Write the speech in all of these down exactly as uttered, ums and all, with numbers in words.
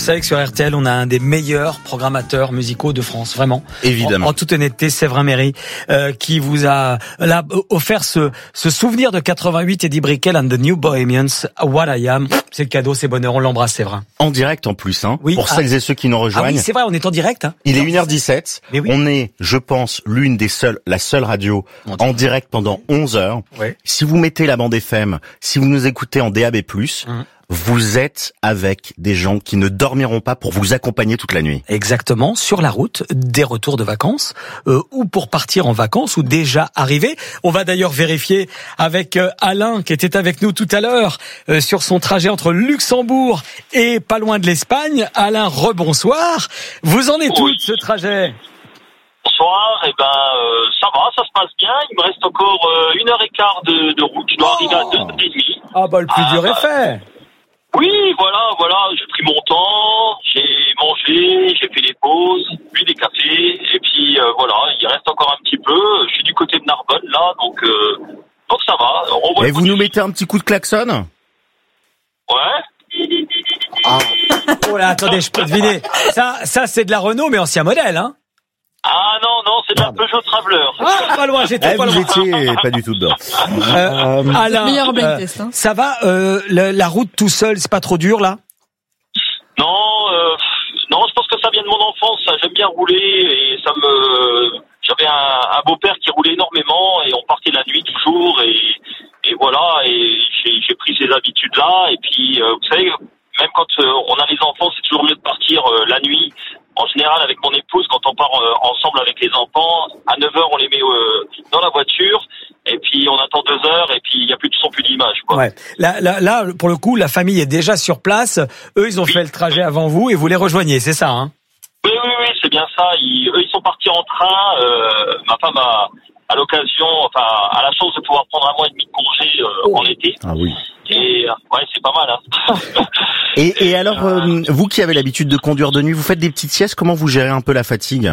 savez que sur R T L, on a un des meilleurs programmateurs musicaux de France, vraiment. Évidemment. En, en toute honnêteté, Séverin Méry, euh, qui vous a là, offert ce, ce souvenir de quatre-vingt-huit, Eddie Brickell and the New Bohemians, What I Am. C'est cadeau, c'est bonheur, on l'embrasse, Séverin. En direct en plus, hein. Oui, pour ah, celles et ceux qui nous rejoignent. Ah oui, c'est vrai, on est en direct. Hein. Il est une heure dix-sept. Mais oui. On est, je pense, l'une des seules, la seule radio en direct pendant onze heures. Ouais. Si vous mettez la bande F M, si vous nous écoutez en D A B plus, mmh. vous êtes avec des gens qui ne dormiront pas pour vous accompagner toute la nuit. Exactement, sur la route, des retours de vacances, euh, ou pour partir en vacances, ou déjà arrivés. On va d'ailleurs vérifier avec euh, Alain, qui était avec nous tout à l'heure, euh, sur son trajet entre Luxembourg et pas loin de l'Espagne. Alain, rebonsoir. Vous en êtes où de ce trajet ? Bonsoir, et eh ben euh, ça va, ça se passe bien. Il me reste encore euh, une heure et quart de, de route. Je dois oh arriver à deux heures trente. Ah bah le plus ah, dur est fait. Oui, voilà, voilà. J'ai pris mon temps, j'ai mangé, j'ai fait des pauses, bu des cafés, et puis euh, voilà. Il reste encore un petit peu. Je suis du côté de Narbonne là, donc euh, donc ça va. On et vous nous mettez un petit coup de klaxon ? Ouais. Ah. Oh là, attendez, je peux deviner. Ça, ça c'est de la Renault, mais ancien modèle, hein. Ah non, non, c'est de la Peugeot Traveler. Ah, pas loin, j'étais eh, pas vous loin. étiez pas du tout dedans. Euh, euh, Alain, meilleur blind euh, test, hein. Ça va, euh, le, la route tout seul, c'est pas trop dur, là? Non, euh, non, je pense que ça vient de mon enfance. Ça, j'aime bien rouler et ça me... J'avais un, un beau-père qui roulait énormément et on partait la nuit toujours et, et voilà, et j'ai, j'ai pris ces habitudes-là et puis, euh, vous savez, même quand euh, on a les enfants, c'est toujours mieux de partir euh, la nuit. En général, avec mon épouse, quand on part euh, ensemble avec les enfants, à neuf heures, on les met euh, dans la voiture, et puis on attend deux heures, et puis il n'y a plus de son, plus d'image, quoi. Ouais. Là, là, là, pour le coup, la famille est déjà sur place. Eux, ils ont oui. fait le trajet avant vous, et vous les rejoignez, c'est ça, hein? Oui, oui, oui, c'est bien ça. Ils, eux, ils sont partis en train. Euh, ma femme a, à l'occasion, enfin, a la chance de pouvoir prendre un mois et demi de congé euh, oh. en été. Ah oui. Et ouais, c'est pas mal, hein. et, et alors, euh, vous qui avez l'habitude de conduire de nuit, vous faites des petites siestes, comment vous gérez un peu la fatigue?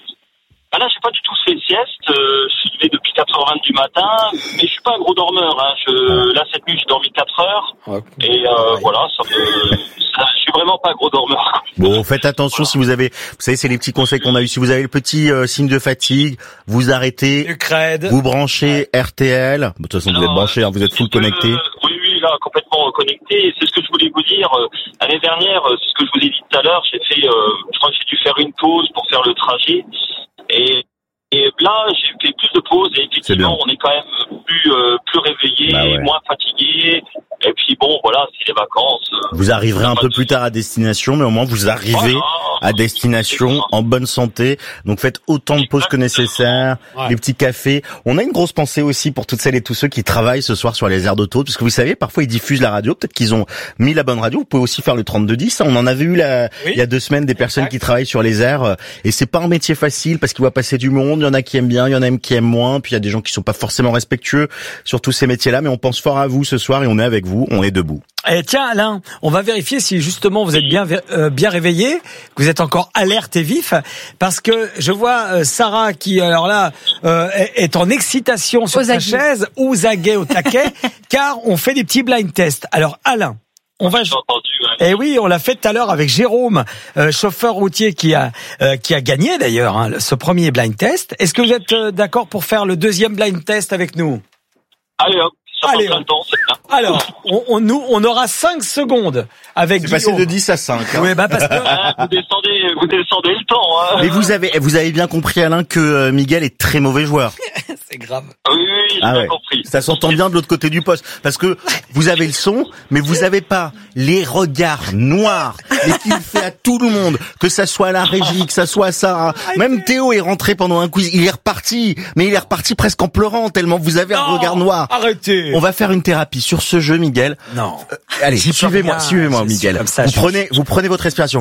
Ah là, j'ai pas du tout fait de sieste. Euh, je suis levé depuis quatre heures vingt du matin, mais je suis pas un gros dormeur. Hein. Je, là, cette nuit, j'ai dormi quatre heures. Ouais. Et euh, ouais. voilà, ça me, ça, je suis vraiment pas un gros dormeur. Bon, faites attention si vous avez, vous savez, c'est les petits conseils qu'on a eu. Si vous avez le petit euh, signe de fatigue, vous arrêtez, vous branchez ouais. R T L. De toute façon, vous êtes branché, hein, vous êtes full connecté. Euh, oui, oui, là, complètement connecté. C'est ce que je voulais vous dire. Euh, l'année dernière, c'est ce que je vous ai dit tout à l'heure. J'ai fait, euh, je crois que j'ai dû faire une pause pour faire le trajet. Et, et là, j'ai fait plus de pauses et effectivement, on est quand même plus euh, plus réveillé, bah ouais. moins fatigué. Et puis bon, voilà, c'est les vacances. Vous arriverez un peu plus tard à destination, mais au moins vous arrivez voilà. à destination en bonne santé. Donc faites autant de pauses que nécessaire, ouais. les petits cafés. On a une grosse pensée aussi pour toutes celles et tous ceux qui travaillent ce soir sur les aires d'autoroute, parce que vous savez, parfois ils diffusent la radio, peut-être qu'ils ont mis la bonne radio. Vous pouvez aussi faire le trente-deux dix. On en avait eu là, oui. il y a deux semaines des personnes exact. Qui travaillent sur les aires, et c'est pas un métier facile parce qu'il va passer du monde. Il y en a qui aiment bien, il y en a qui aiment moins, puis il y a des gens qui sont pas forcément respectueux sur tous ces métiers-là. Mais on pense fort à vous ce soir et on est avec vous, on est debout. Et tiens Alain, on va vérifier si justement vous êtes bien euh, bien réveillé, que vous êtes encore alerte et vif, parce que je vois euh, Sarah qui alors là euh, est en excitation sur sa chaise, aux aguets au taquet, car on fait des petits blind tests. Alors Alain, on va. Entendu, ouais. Eh oui, on l'a fait tout à l'heure avec Jérôme, euh, chauffeur routier qui a euh, qui a gagné d'ailleurs hein, ce premier blind test. Est-ce que vous êtes euh, d'accord pour faire le deuxième blind test avec nous? Allez hop. Ça Allez, on... temps, alors, on, on, nous, on aura cinq secondes avec C'est passé de dix à cinq. Hein. Oui, bah parce que ah, vous descendez, vous descendez le temps. Hein. Mais vous avez, vous avez bien compris, Alain, que euh, Miguel est très mauvais joueur. C'est grave. Oui, oui, j'ai ah bien ouais. compris. Ça s'entend bien de l'autre côté du poste, parce que vous avez le son, mais vous avez pas les regards noirs et qu'il fait à tout le monde, que ça soit à la régie, que ça soit à Sarah. Même Théo est rentré pendant un quiz, il est reparti, mais il est reparti presque en pleurant tellement vous avez non, un regard noir. Arrêtez. On va faire une thérapie sur ce jeu, Miguel. Non. Euh, allez, suivez-moi, suivez-moi, Miguel. Ça, vous prenez, vous prenez votre respiration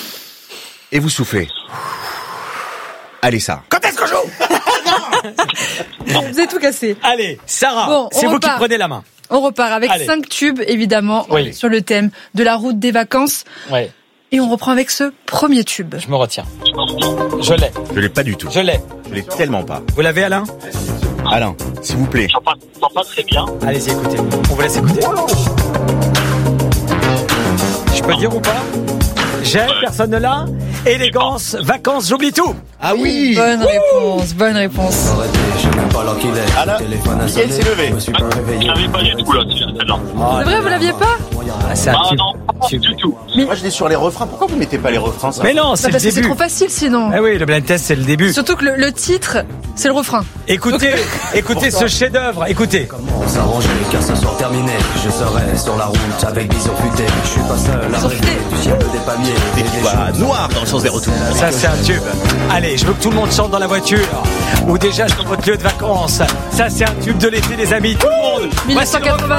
et vous soufflez. Allez, ça. Quand est-ce que je joue? Vous avez tout cassé. Allez, Sarah, bon, c'est vous repart. qui prenez la main. On repart avec Allez. cinq tubes, évidemment, oui. sur le thème de la route des vacances. Oui. Et on reprend avec ce premier tube. Je me retiens. Je l'ai. Je l'ai pas du tout. Je l'ai. Je l'ai tellement pas. Vous l'avez, Alain? Alain, s'il vous plaît. Je sens pas, je sens pas très bien. Allez-y, écoutez. On vous laisse écouter. Je peux dire ou pas? J'ai, personne ne l'a. Élégance, vacances, j'oublie tout. Ah oui. Bonne réponse, bonne réponse. Ah là, Mickaël s'est levé. Je l'avais pas du tout là, celle-là. C'est vrai, vous l'aviez pas? Ah, c'est un Ah tube. non, pas du tout. Moi, je l'ai sur les refrains. Pourquoi vous mettez pas les refrains, ça? Mais non, Bah, c'est le parce que c'est début. trop facile sinon. Ah oui, le blind test, c'est le début. Surtout que le, le titre, c'est le refrain. Écoutez, écoutez ce chef-d'œuvre. Écoutez. On s'arrange car ce soir terminé. Je serai sur la route avec bison futé. Je suis pas seul à Bison rêver futé. du ciel des palmiers. Et qui va noir dans le sens des retours. Ça, c'est un tube. Allez, je veux que tout le monde chante dans la voiture ou déjà sur votre lieu de vacances. Ça, c'est un tube de l'été, les amis. Tout le monde. Voici le refrain.